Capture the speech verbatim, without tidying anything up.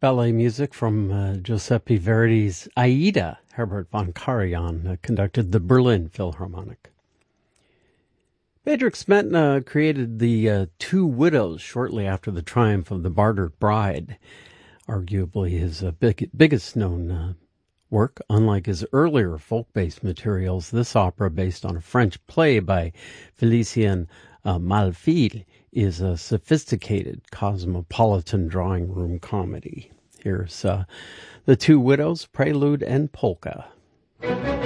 ballet music from uh, Giuseppe Verdi's Aida. Herbert von Karajan uh, conducted the Berlin Philharmonic. Bedřich Smetana created the uh, Two Widows shortly after the triumph of The Bartered Bride, arguably his uh, big, biggest known uh, work. Unlike his earlier folk-based materials, this opera, based on a French play by Félicien uh, Malfile, is a sophisticated cosmopolitan drawing room comedy. Here's uh, The Two Widows, Prelude and Polka.